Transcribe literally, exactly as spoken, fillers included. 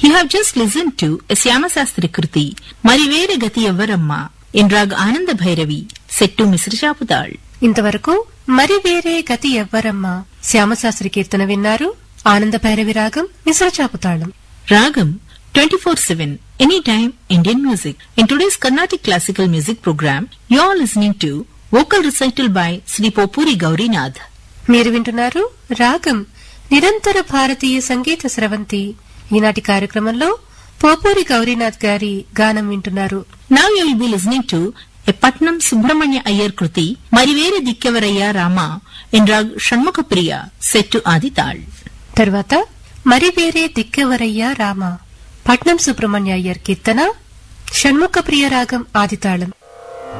You have just listened to a Syamasastri Kruti, Marivere Gati Yavvaramma, in Rag Ananda Bhairavi, set to Misra Chapudal. ఇంతవరకు మరి వేరే గతి ఎవ్వరమ్మ శ్యామశాస్త్రి కీర్తన విన్నారు. ఆనంద భైరవి రాగం మిశ్ర చాపుతాళం. Ragam twenty-four seven, anytime Indian music. In today's Carnatic classical music program, you are listening to vocal recital by Sri Popuri Gaurinath. మీరు వింటున్నారు రాగం నిరంతర భారతీయ సంగీత స్రవంతి. ఈనాటి కార్యక్రమంలో పోపూరి గౌరీనాథ్ గారి గానం వింటున్నారు. Now you will be listening to a Patnam Subramanya Iyer Kruti, Marivere Dikkavaraya Rama, in Rag Shanmukapriya, set to Adital. తర్వాత మరి వేరే దిక్కెవరయ్యా రామ, పట్నం సుబ్రహ్మణ్య అయ్యర్ కీర్తన, షణ్ముఖ ప్రియ రాగం ఆదితాళం.